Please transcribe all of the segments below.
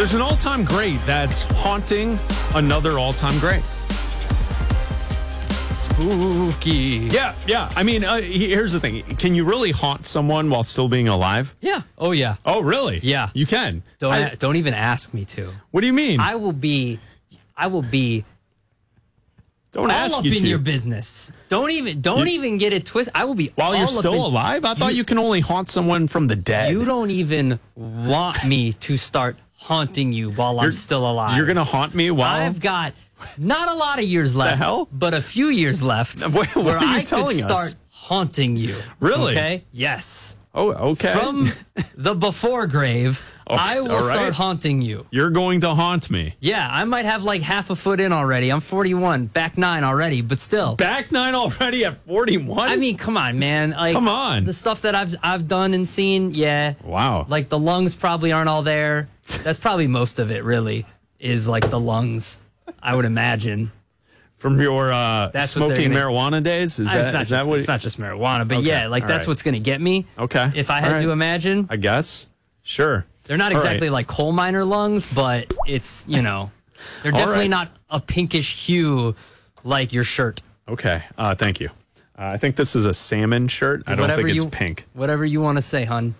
There's an all-time great that's haunting another all-time great. Spooky. Yeah. I mean, here's the thing. Can you really haunt someone while still being alive? Yeah. Oh, yeah. Oh, really? Yeah. You can. Don't even ask me to. What do you mean? I will be Don't all ask up you in to. your business. Don't even get it twisted. I will be While all you're up still alive? I thought you can only haunt someone from the dead. You don't even want me to start haunting you while I'm still alive. You're going to haunt me while... I've got not a lot of years left, hell? but a few years left What where are you I could telling us? start haunting you. Really? Okay? Yes. Oh, okay. From the before grave, I will all right. start haunting you. You're going to haunt me. Yeah, I might have like half a foot in already. I'm 41, back 9 already, but still. Back 9 already at 41? I mean, come on, man. Like, Come on. The stuff that I've done and seen, yeah. Wow. Like the lungs probably aren't all there. That's probably most of it, really, is like the lungs, I would imagine. From your That's what they're smoking gonna- marijuana days? Is that what? It's not just marijuana, but Okay, yeah, like all that's right. what's going to get me. Okay. If I all had right. to imagine. I guess. Sure. They're not All exactly right. like coal miner lungs, but it's, they're definitely right. not a pinkish hue like your shirt. Okay. Thank you. I think this is a salmon shirt. I don't think it's pink. Whatever you want to say, hun.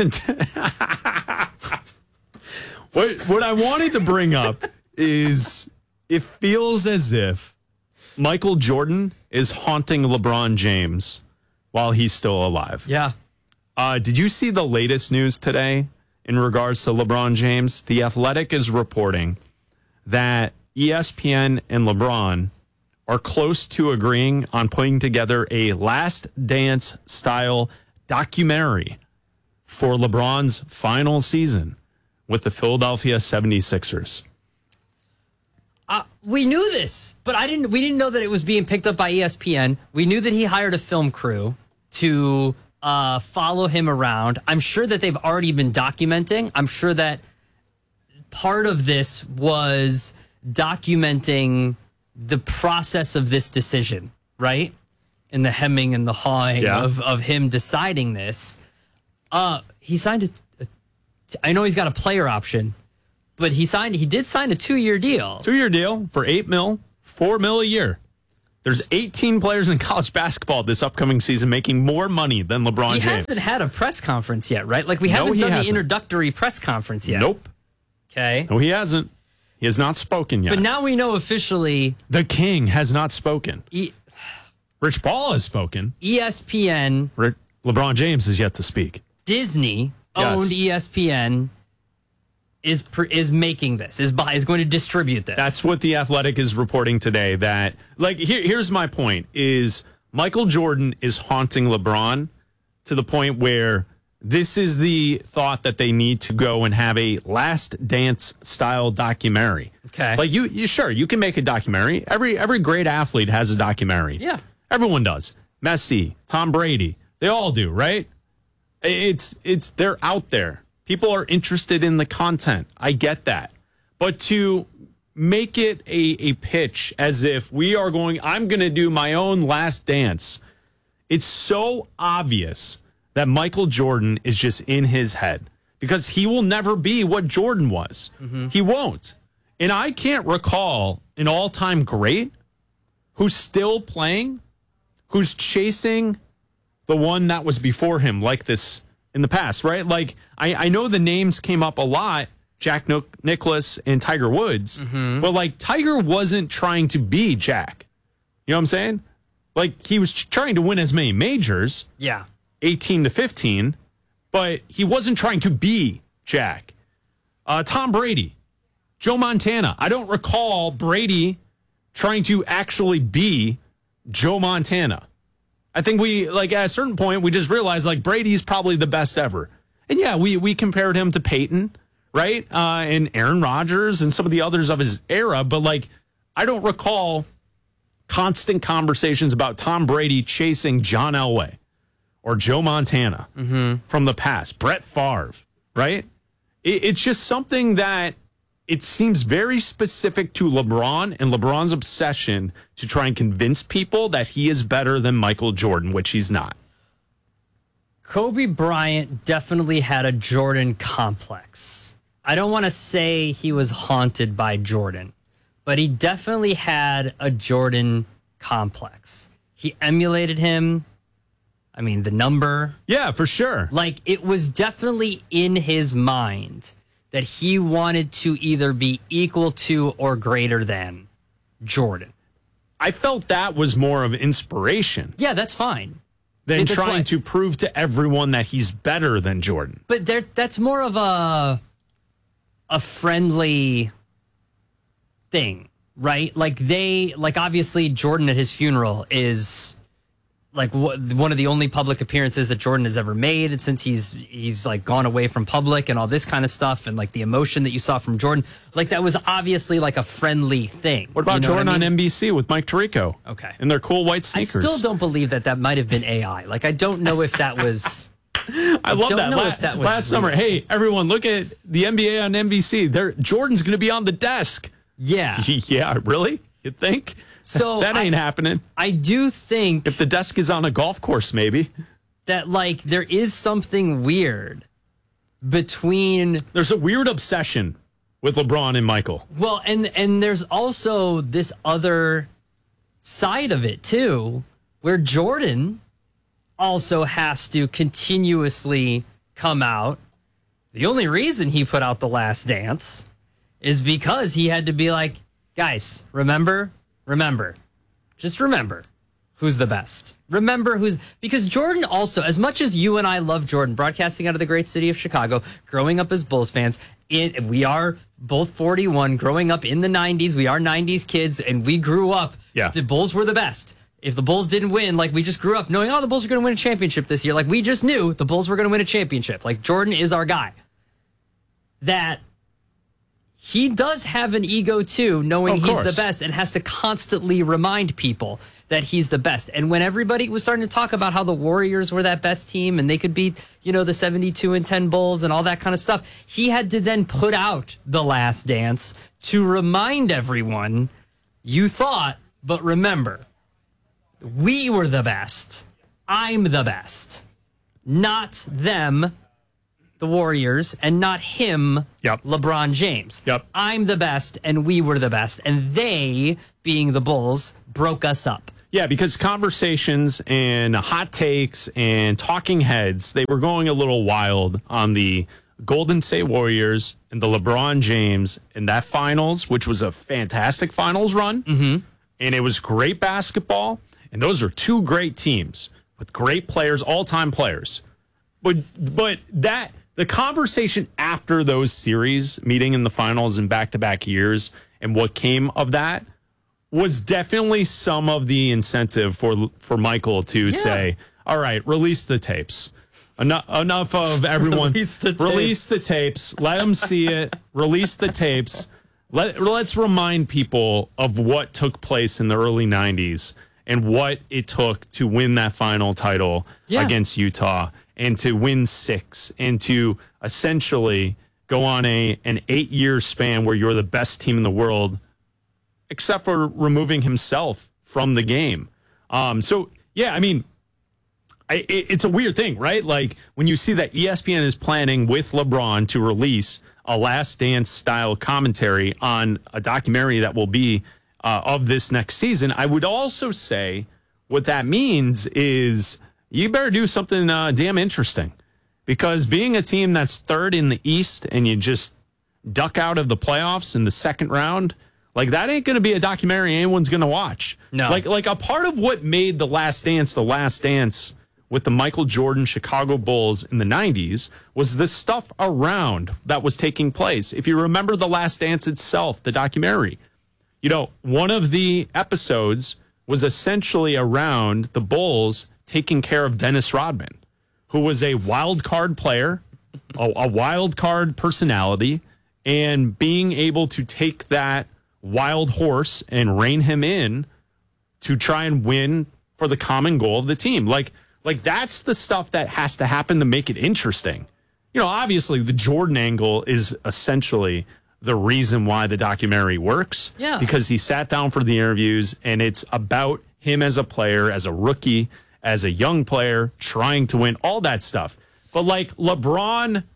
What I wanted to bring up is it feels as if Michael Jordan is haunting LeBron James while he's still alive. Yeah. Did you see the latest news today in regards to LeBron James? The Athletic is reporting that ESPN and LeBron are close to agreeing on putting together a Last Dance style documentary for LeBron's final season with the Philadelphia 76ers. We knew this, but we didn't know that it was being picked up by ESPN. We knew that he hired a film crew to follow him around. I'm sure that they've already been documenting. I'm sure that part of this was documenting the process of this decision, right? And the hemming and the hawing of him deciding this. He signed I know he's got a player option, but he did sign a 2-year deal. 2-year deal for $8 million, $4 million a year. There's 18 players in college basketball this upcoming season making more money than LeBron James. He hasn't had a press conference yet, right? Like, we haven't done the introductory press conference yet. Nope. Okay. No, he hasn't. He has not spoken yet. But now we know officially. The King has not spoken. Rich Paul has spoken. ESPN. LeBron James is yet to speak. Disney owned ESPN is making this, is going to distribute this. That's what The Athletic is reporting today. That, like, here's my point, is Michael Jordan is haunting LeBron to the point where this is the thought that they need to go and have a Last Dance style documentary. Okay. Like, you sure, you can make a documentary. Every great athlete has a documentary. Yeah. Everyone does. Messi, Tom Brady, they all do, right? They're out there. People are interested in the content. I get that. But to make it a pitch as if I'm going to do my own Last Dance, it's so obvious that Michael Jordan is just in his head because he will never be what Jordan was. Mm-hmm. He won't. And I can't recall an all-time great who's still playing, who's chasing the one that was before him like this in the past, right? Like, I know the names came up a lot, Jack Nicklaus and Tiger Woods, but, like, Tiger wasn't trying to be Jack. You know what I'm saying? Like, he was trying to win as many majors, 18 to 15, but he wasn't trying to be Jack. Tom Brady, Joe Montana. I don't recall Brady trying to actually be Joe Montana. I think at a certain point, we just realized, like, Brady's probably the best ever. And yeah, we compared him to Peyton, right? And Aaron Rodgers and some of the others of his era. But, like, I don't recall constant conversations about Tom Brady chasing John Elway or Joe Montana from the past. Brett Favre, right? It's just something that it seems very specific to LeBron and LeBron's obsession to try and convince people that he is better than Michael Jordan, which he's not. Kobe Bryant definitely had a Jordan complex. I don't want to say he was haunted by Jordan, but he definitely had a Jordan complex. He emulated him. I mean, the number. Yeah, for sure. Like, it was definitely in his mind that he wanted to either be equal to or greater than Jordan. I felt that was more of inspiration Yeah, that's fine. than That's trying why- to prove to everyone that he's better than Jordan. But that's more of a friendly thing, right? Like obviously Jordan at his funeral is like one of the only public appearances that Jordan has ever made, and since he's like gone away from public and all this kind of stuff, and like the emotion that you saw from Jordan, like that was obviously like a friendly thing. What about You know Jordan I mean? on NBC with Mike Tirico? Okay. And their cool white I sneakers. still don't believe that might have been AI. Like, I don't know if that was. I love don't that. know if that was Last summer, real. hey, everyone, look at the NBA on NBC. Jordan's going to be on the desk. Yeah. Yeah, really? You think? So that ain't happening. I do think If the desk is on a golf course, maybe. that like there is something weird between There's a weird obsession with LeBron and Michael. well and there's also this other side of it too, where Jordan also has to continuously come out. The only reason he put out The Last Dance is because he had to be like, guys, remember, just remember who's the best. Remember because Jordan also, as much as you and I love Jordan, broadcasting out of the great city of Chicago, growing up as Bulls fans, we are both 41, growing up in the 90s. We are 90s kids, and we grew up. Yeah. The Bulls were the best. If the Bulls didn't win, like we just grew up knowing, oh, the Bulls are going to win a championship this year. Like we just knew the Bulls were going to win a championship. Like Jordan is our guy. That he does have an ego too, knowing Of he's the course. best and has to constantly remind people that he's the best. And when everybody was starting to talk about how the Warriors were that best team and they could beat, the 72-10 Bulls and all that kind of stuff, he had to then put out The Last Dance to remind everyone, you thought, but remember, we were the best. I'm the best. Not them, the Warriors, and not him, Yep. LeBron James. Yep. I'm the best, and we were the best. And they, being the Bulls, broke us up. Yeah, because conversations and hot takes and talking heads, they were going a little wild on the Golden State Warriors and the LeBron James in that finals, which was a fantastic finals run. Mm-hmm. And it was great basketball. And those are two great teams with great players, all-time players. But that the conversation after those series, meeting in the finals in back-to-back years, and what came of that was definitely some of the incentive for Michael to say, all right, release the tapes. Enough of everyone. Release the tapes. Let them see it. Release the tapes. Let's remind people of what took place in the early 90s and what it took to win that final title against Utah and to win 6 and to essentially go on an 8-year span where you're the best team in the world, except for removing himself from the game. It's a weird thing, right? Like when you see that ESPN is planning with LeBron to release a Last Dance style commentary on a documentary that will be of this next season, I would also say what that means is you better do something damn interesting, because being a team that's third in the East and you just duck out of the playoffs in the second round, like that ain't going to be a documentary anyone's going to watch. No. Like a part of what made The Last Dance with the Michael Jordan Chicago Bulls in the 90s was the stuff around that was taking place. If you remember The Last Dance itself, the documentary, one of the episodes was essentially around the Bulls taking care of Dennis Rodman, who was a wild card player, a wild card personality, and being able to take that wild horse and rein him in to try and win for the common goal of the team. Like that's the stuff that has to happen to make it interesting. Obviously the Jordan angle is essentially the reason why the documentary works. Yeah. Because he sat down for the interviews and it's about him as a player, as a rookie, as a young player, trying to win, all that stuff. But like LeBron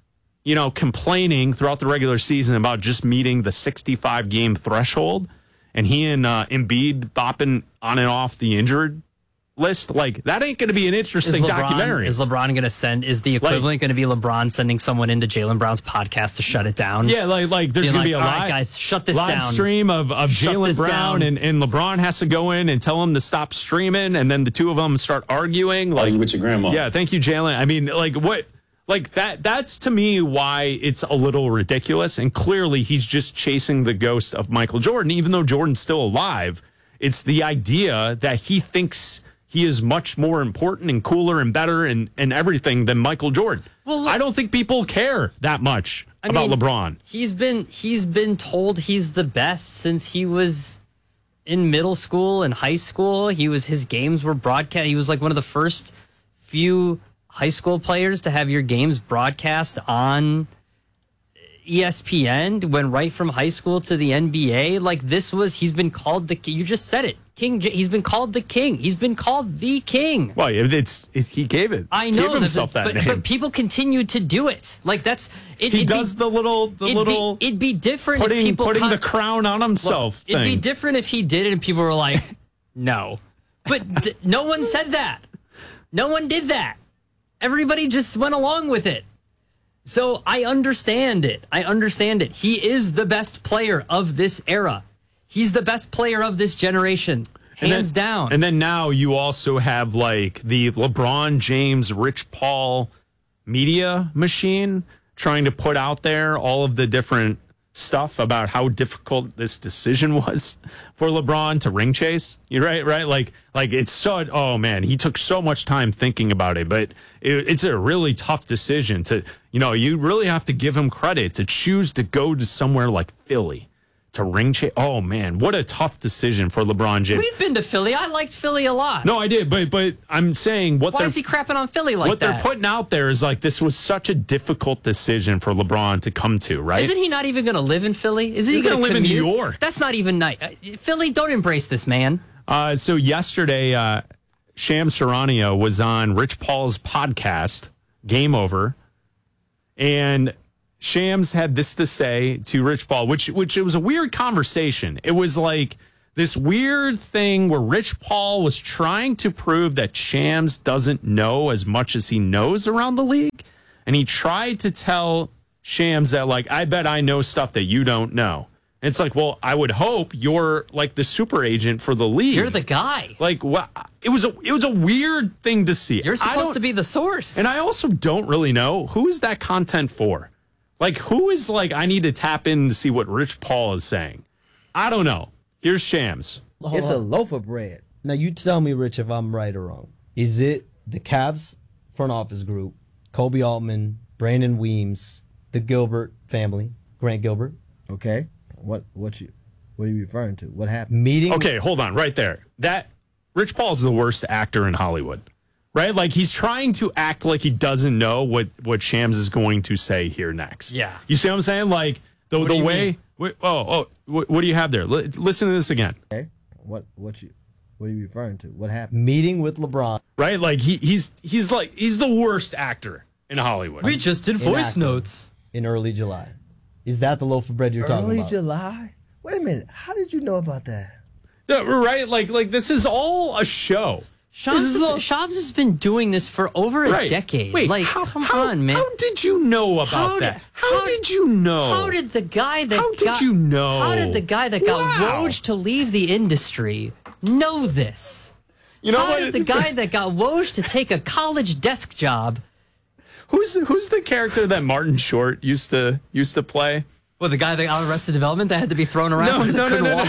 complaining throughout the regular season about just meeting the 65 game threshold, and he and Embiid bopping on and off the injured list, like that ain't going to be an interesting documentary. Is LeBron going to send? Is the equivalent going to be LeBron sending someone into Jaylen Brown's podcast to shut it down? Yeah, like there's going to be a all right, guys, shut this live down. stream of Jaylen Brown and LeBron has to go in and tell him to stop streaming, and then the two of them start arguing. Like, you with your grandma? Yeah, thank you, Jaylen. I mean, like what? Like that's to me why it's a little ridiculous, and clearly he's just chasing the ghost of Michael Jordan, even though Jordan's still alive. It's the idea that he thinks he is much more important and cooler and better and everything than Michael Jordan. Well, I don't think people care that much about LeBron. He's been told he's the best since he was in middle school and high school. His games were broadcast. He was like one of the first few high school players to have your games broadcast on ESPN. Went right from high school to the NBA. Like he's been called you just said it. King. He's been called the king. He's been called the king. Well, he gave it. I know gave himself that name. But people continue to do it. Like that's it. He does the little. It'd be different if people putting the crown on himself. Look, it'd be different if he did it and people were like, no. But no one said that. No one did that. Everybody just went along with it. So I understand it. He is the best player of this era. He's the best player of this generation, hands down. And then now you also have like the LeBron James, Rich Paul media machine trying to put out there all of the different stuff about how difficult this decision was for LeBron to ring chase. You're right? Like it's so, oh man, he took so much time thinking about it, but it's a really tough decision to, you really have to give him credit to choose to go to somewhere like Philly to ring chase. Oh man, what a tough decision for LeBron James. We've been to Philly. I liked Philly a lot. No, I did, but I'm saying why is he crapping on Philly like that? What they're putting out there is like this was such a difficult decision for LeBron to come to, right? Isn't he not even going to live in Philly? Isn't he going to live in New York? That's not even nice. Philly, don't embrace this man. So yesterday, Shams Charania was on Rich Paul's podcast, Game Over, and Shams had this to say to Rich Paul, which it was a weird conversation. It was like this weird thing where Rich Paul was trying to prove that Shams doesn't know as much as he knows around the league. And he tried to tell Shams that, like, I bet I know stuff that you don't know. And it's like, well, I would hope you're like the super agent for the league. You're the guy. Like, well, it was a weird thing to see. You're supposed to be the source. And I also don't really know who is that content for. Like, who is like, I need to tap in to see what Rich Paul is saying. I don't know. Here's Shams. It's a loaf of bread. Now, you tell me, Rich, if I'm right or wrong. Is it the Cavs front office group, Kobe Altman, Brandon Weems, the Gilbert family, Grant Gilbert? Okay. What are you referring to? What happened? Okay, hold on, right there. That Rich Paul is the worst actor in Hollywood, right? Like he's trying to act like he doesn't know what Shams is going to say here next. Yeah, you see what I'm saying? Like the way. What do you have there? Listen to this again. Okay, what are you referring to? What happened? Meeting with LeBron, right? Like he's the worst actor in Hollywood. We just did voice notes in early July. Is that the loaf of bread you're talking about? Early July? Wait a minute. How did you know about that? Yeah, right? Like this is all a show. Shams has been doing this for over a decade. Wait, like, come on, man. How did you know about that? How did you know? How did the guy that How did you know? How did the guy that got Woj to leave the industry know this? How did the guy that got Woj to take a college desk job? Who's the character that Martin Short used to play? Well, the guy that got Arrested Development that had to be thrown around. No.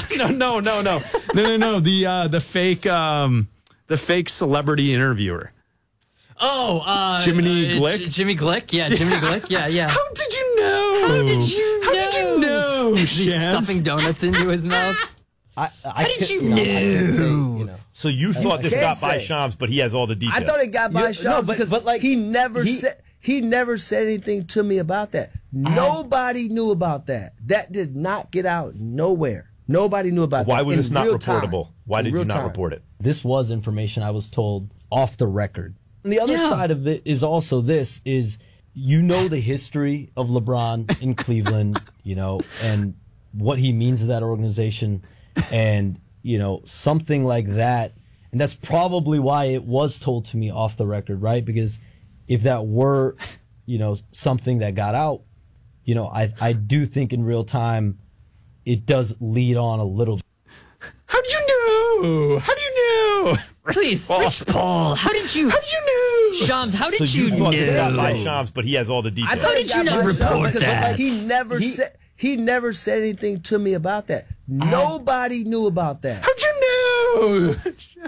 The fake celebrity interviewer. Oh, Jiminy Glick. Jimmy Glick, yeah, Jiminy Glick, yeah. How did you know? How did you know? He's stuffing donuts into his mouth. How did you know? So you thought this got by Shams, but he has all the details. I thought it got by Shams because he never said anything to me about that. Nobody knew about that. That did not get out nowhere. Nobody knew about that. Why was this not reportable? Why did you not report it? This was information I was told off the record. And the other side of it is also this is you know the history of LeBron in Cleveland, and what he means to that organization, and something like that. And that's probably why it was told to me off the record, right? Because if that were, something that got out, I do think in real time it does lead on a little. How do you know? How do you know? Please, Rich Paul, how did you know? Shams, how did you know? This got by Shams, but he has all the details. How did you not report that? He never said anything to me about that. Nobody knew about that. How'd you know?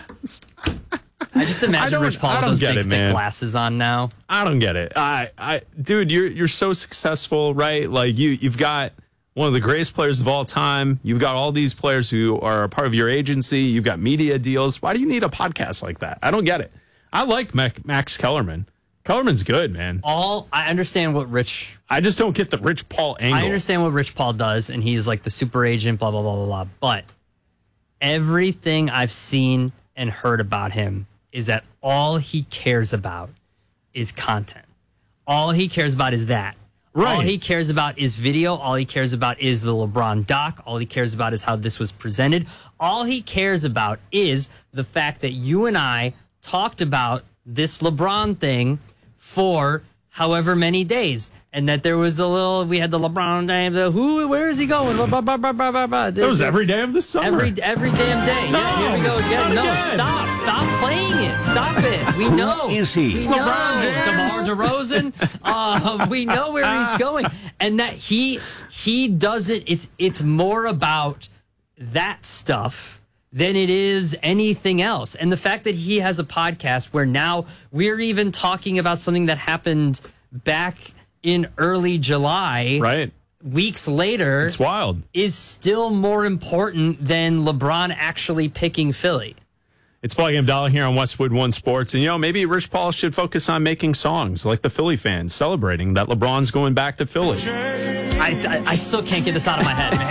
I just imagine Rich Paul with those big thick glasses on now. I don't get it. Dude, you're so successful, right? Like you've got one of the greatest players of all time. You've got all these players who are a part of your agency. You've got media deals. Why do you need a podcast like that? I don't get it. I like Max Kellerman. Kellerman's good, man. I understand what Rich... I just don't get the Rich Paul angle. I understand what Rich Paul does, and he's like the super agent, blah, blah, blah, blah, blah. But everything I've seen and heard about him is that all he cares about is content. All he cares about is that. Right. All he cares about is video. All he cares about is the LeBron doc. All he cares about is how this was presented. All he cares about is the fact that you and I talked about this LeBron thing for however many days, and that there was we had the LeBron James, where is he going? It was every day of the summer. Every damn day. No, yeah, here we go again. No, stop playing it. Stop it. We know. Who is he? LeBron James. DeMar DeRozan. We know where he's going, and that he does it. It's more about that stuff than it is anything else. And the fact that he has a podcast where now we're even talking about something that happened back in early July, right? Weeks later, it's wild, is still more important than LeBron actually picking Philly. It's Paulie Abdallah here on Westwood One Sports. And, maybe Rich Paul should focus on making songs like the Philly fans, celebrating that LeBron's going back to Philly. I still can't get this out of my head, man.